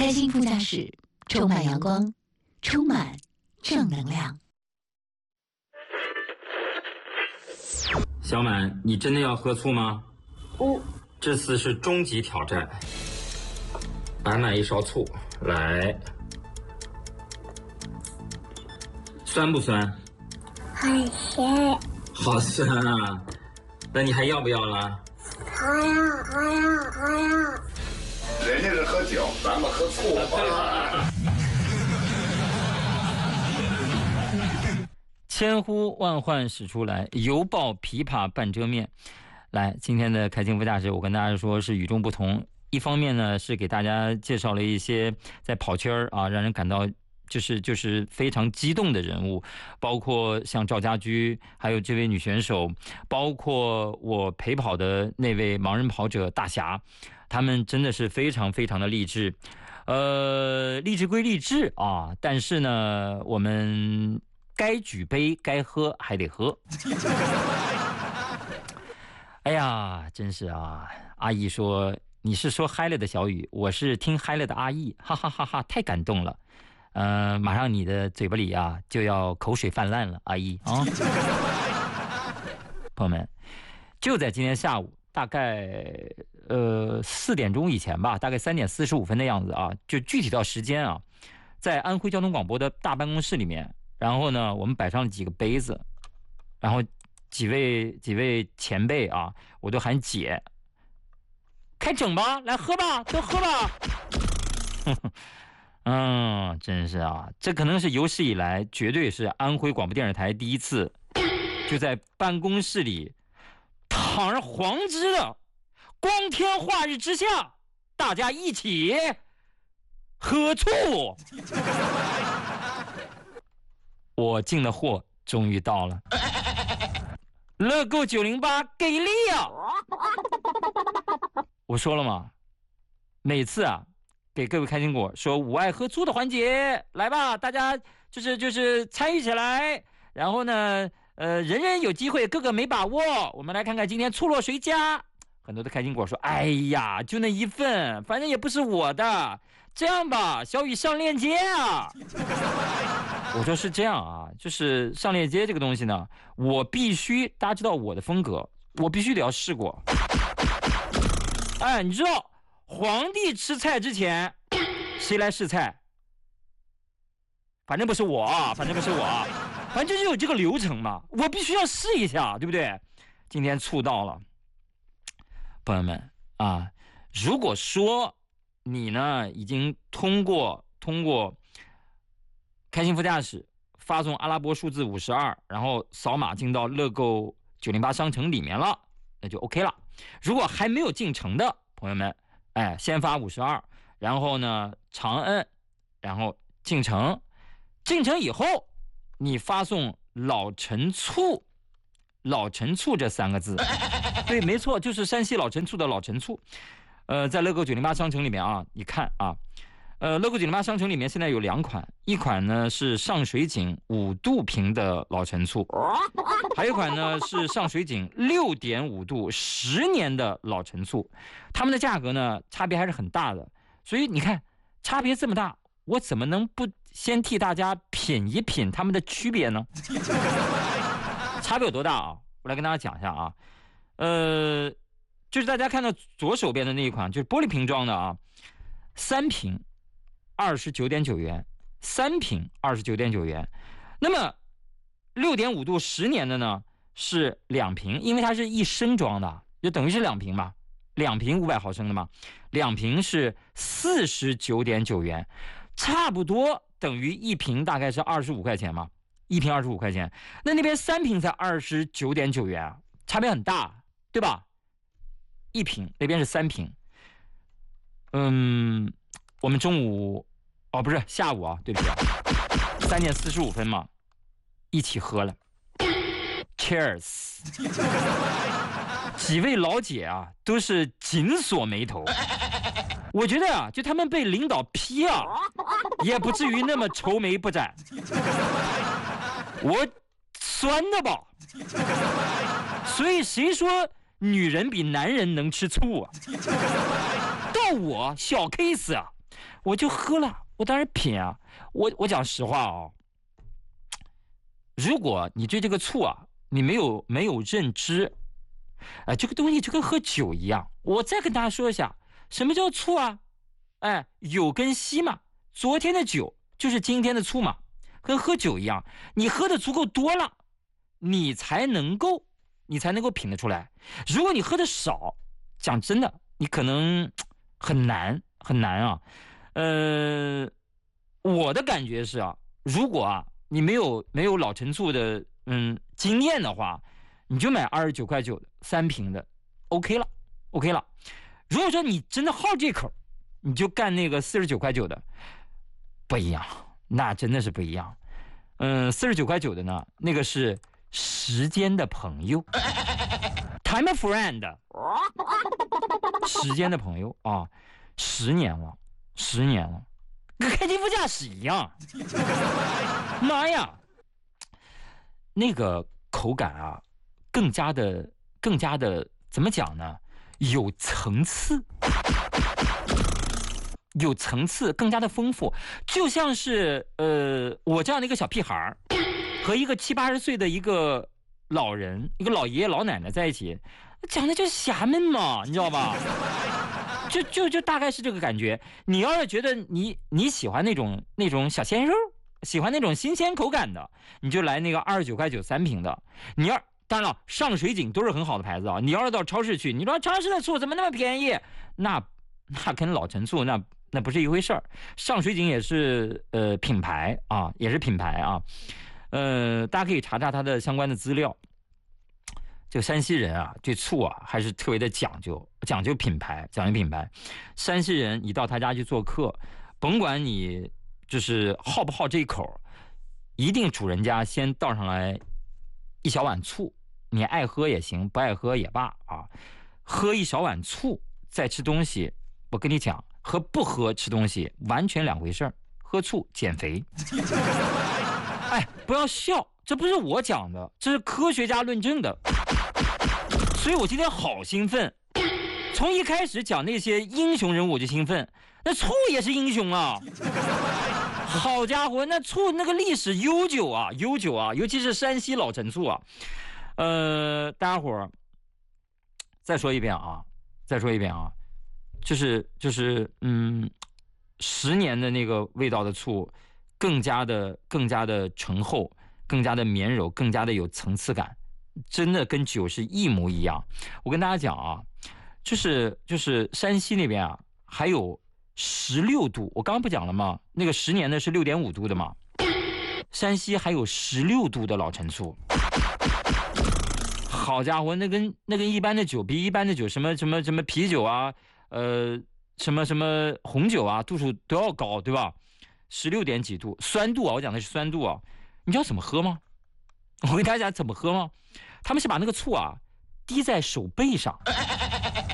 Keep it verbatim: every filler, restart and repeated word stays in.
开心副驾驶，充满阳光，充满正能量。 小满，你真的要喝醋吗？ 嗯。 这次是终极挑战，满满一勺醋，来，酸不酸？ 很咸。 好酸啊！那你还要不要了？ 还要，还要，还要。 人家是喝酒，咱们喝醋。 千呼万唤始出来，犹抱琵琶半遮面。来，今天的开心副驾驶，我跟大家说是与众不同。一方面呢，是给大家介绍了一些在跑圈啊，让人感到就是就是非常激动的人物，包括像赵家驹，还有这位女选手，包括我陪跑的那位盲人跑者大侠，他们真的是非常非常的励志。呃，励志归励志啊，但是呢，我们该举杯该喝还得喝。哎呀，真是啊！阿姨说你是说嗨了的小雨，我是听嗨了的阿姨，哈哈哈哈，太感动了。呃，马上你的嘴巴里啊就要口水泛滥了，阿姨啊。朋友们，就在今天下午，大概呃四点钟以前吧，大概三点四十五分的样子啊，就具体到时间啊，在安徽交通广播的大办公室里面，然后呢，我们摆上了几个杯子，然后。几位几位前辈啊，我都喊姐，开整吧，来喝吧，都喝吧。嗯，真是啊，这可能是有史以来绝对是安徽广播电视台第一次，就在办公室里堂而皇之的光天化日之下，大家一起喝醋。我进的货终于到了。乐购九零八给力啊！我说了嘛，每次啊，给各位开心果说我爱喝醋的环节，来吧，大家就是就是参与起来，然后呢，呃，人人有机会，个个没把握。我们来看看今天醋落谁家。很多的开心果说，哎呀，就那一份，反正也不是我的。这样吧，小雨上链接啊。我说是这样啊，就是上链接这个东西呢，我必须大家知道我的风格，我必须得要试过。哎，你知道皇帝吃菜之前谁来试菜？反正不是我啊，反正不是我啊，反正就是有这个流程嘛，我必须要试一下，对不对？今天醋到了，朋友们啊，如果说你呢已经通过通过开心副驾驶发送阿拉伯数字五十二，然后扫码进到乐购九零八商城里面了，那就 OK 了。如果还没有进城的朋友们，哎，先发五十二，然后呢长摁，然后进城，进城以后你发送老陈醋，老陈醋这三个字，对，没错，就是山西老陈醋的老陈醋。呃，在乐购九零八商城里面啊，你看啊。呃，乐购九零八商城里面现在有两款，一款呢是上水井五度瓶的老陈醋，还有一款呢是上水井六点五度十年的老陈醋，它们的价格呢差别还是很大的，所以你看差别这么大，我怎么能不先替大家品一品它们的区别呢？差别有多大啊？我来跟大家讲一下啊，呃，就是大家看到左手边的那一款，就是玻璃瓶装的啊，三瓶。二十九点九元，三瓶二十九点九元。那么六点五度十年的呢是两瓶，因为它是一升装的，就等于是两瓶嘛，两瓶五百毫升的嘛，两瓶是四十九点九元，差不多等于一瓶大概是二十五块钱嘛，一瓶二十五块钱。那那边三瓶才二十九点九元，差别很大，对吧？一瓶那边是三瓶。嗯，我们中午。哦，不是下午啊，对不起啊，三点四十五分嘛，一起喝了 ，Cheers！ 几位老姐啊，都是紧锁眉头。我觉得啊，就他们被领导批啊，也不至于那么愁眉不展。我酸的吧？所以谁说女人比男人能吃醋啊？到我小 case 啊！ 我就喝了，我当然品啊。我我讲实话啊，如果你对这个醋啊，你没有没有认知，哎，这个东西就跟喝酒一样。我再跟大家说一下，什么叫醋啊？哎，酉跟戌嘛，昨天的酒就是今天的醋嘛，跟喝酒一样，你喝的足够多了，你才能够你才能够品得出来。如果你喝的少，讲真的，你可能很难很难啊。呃，我的感觉是啊，如果啊你没有没有老陈醋的嗯经验的话，你就买二十九块九的三瓶的 ，OK 了 ，OK 了。如果说你真的好这口，你就干那个四十九块九的，不一样，那真的是不一样。嗯，四十九块九的呢，那个是时间的朋友 ，time of friend， 时间的朋友啊，十年了，十年了，跟开金副驾驶一样。妈呀，那个口感啊，更加的更加的怎么讲呢？有层次。有层次，更加的丰富，就像是呃我这样的一个小屁孩和一个七八十岁的一个老人，一个老爷爷老奶奶在一起，讲的就是侠们嘛，你知道吧？就就就大概是这个感觉。你要是觉得你你喜欢那种那种小鲜肉，喜欢那种新鲜口感的，你就来那个二十九块九三瓶的。你要当然了，上水井都是很好的牌子啊。你要是到超市去，你说超市的醋怎么那么便宜？那那跟老陈醋那。那不是一回事儿，上水井也是呃品牌啊，也是品牌啊，呃，大家可以查查它的相关的资料。这个山西人啊，对醋啊还是特别的讲究，讲究品牌，讲究品牌。山西人，你到他家去做客，甭管你就是好不好这一口，一定主人家先倒上来一小碗醋，你爱喝也行，不爱喝也罢啊。喝一小碗醋再吃东西，我跟你讲。和不喝吃东西完全两回事儿，喝醋减肥。哎，不要笑，这不是我讲的，这是科学家论证的。所以我今天好兴奋，从一开始讲那些英雄人物我就兴奋，那醋也是英雄啊！好家伙，那醋那个历史悠久啊，悠久啊，尤其是山西老陈醋啊。呃，大家伙儿再说一遍啊，再说一遍啊。就是就是嗯，十年的那个味道的醋，更加的更加的醇厚，更加的绵柔，更加的有层次感，真的跟酒是一模一样。我跟大家讲啊，就是就是山西那边啊，还有十六度，我刚刚不讲了吗？那个十年的是六点五度的嘛，山西还有十六度的老陈醋。好家伙，那跟那跟一般的酒比，一般的酒什么什么什么啤酒啊。呃，什么什么红酒啊，度数都要高，对吧？十六点几度，酸度啊，我讲的是酸度啊。你知道怎么喝吗？我给大家讲怎么喝吗？他们是把那个醋啊滴在手背上。